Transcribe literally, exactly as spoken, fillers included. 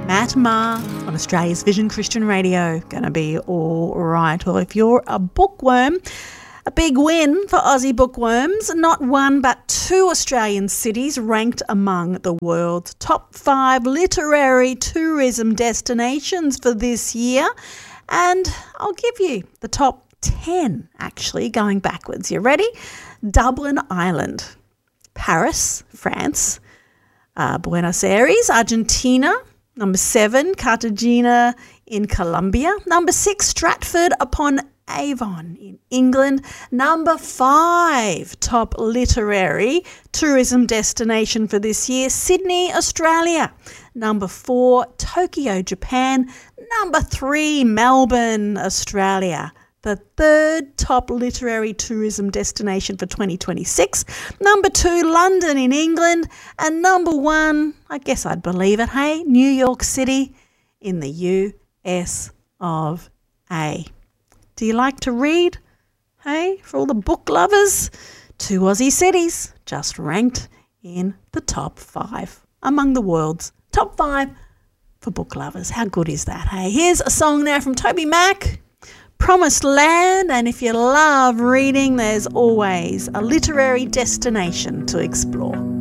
Matt Maher on Australia's Vision Christian Radio. Gonna be all right. Well, if you're a bookworm, a big win for Aussie bookworms. Not one but two Australian cities ranked among the world's top five literary tourism destinations for this year. And I'll give you the top ten, actually, going backwards. You ready? Dublin, Ireland. Paris, France. Uh, Buenos Aires, Argentina. Number seven, Cartagena in Colombia. Number six, Stratford upon Avon in England. Number five, top literary tourism destination for this year, Sydney, Australia. Number four, Tokyo, Japan. Number three, Melbourne, Australia. The third top literary tourism destination for twenty twenty-six. Number two, London in England. And number one, I guess I'd believe it, hey, New York City in the U S of A. Do you like to read? Hey, for all the book lovers, two Aussie cities just ranked in the top five among the world's top five for book lovers. How good is that, hey? Here's a song now from Toby Mac, Promised Land, and if you love reading, there's always a literary destination to explore.